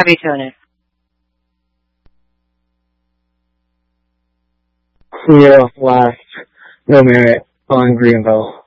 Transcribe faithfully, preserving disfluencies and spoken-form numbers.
Heavy Tony. Clear off last. No merit on Greenville.